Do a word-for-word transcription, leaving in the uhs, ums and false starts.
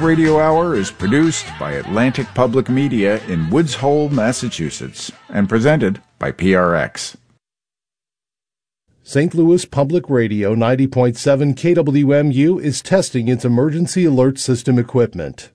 Radio Hour is produced by Atlantic Public Media in Woods Hole, Massachusetts, and presented by P R X. Saint Louis Public Radio ninety point seven K W M U is testing its emergency alert system equipment.